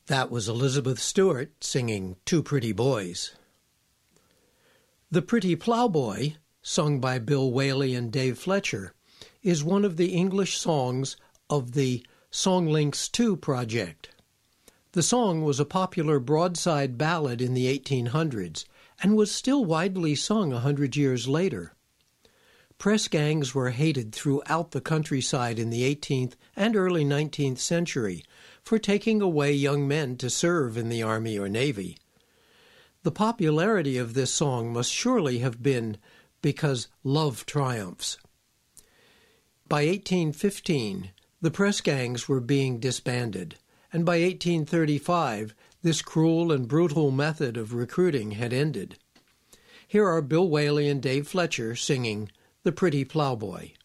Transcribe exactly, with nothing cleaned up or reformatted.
That was Elizabeth Stewart singing Two Pretty Boys. The Pretty Plowboy, sung by Bill Whaley and Dave Fletcher, is one of the English songs of the Songlinks two project. The song was a popular broadside ballad in the eighteen hundreds and was still widely sung a hundred years later. Press gangs were hated throughout the countryside in the eighteenth and early nineteenth century for taking away young men to serve in the Army or Navy. The popularity of this song must surely have been because love triumphs. By eighteen fifteen, the press gangs were being disbanded, and by eighteen thirty-five, this cruel and brutal method of recruiting had ended. Here are Bill Whaley and Dave Fletcher singing The Pretty Plowboy.